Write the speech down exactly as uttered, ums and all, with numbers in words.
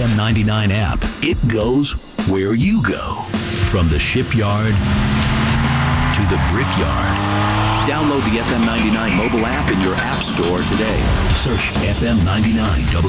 M ninety-nine app. It goes where you go. From the shipyard to the brickyard. Download the F M ninety-nine mobile app in your app store today. Search F M ninety-nine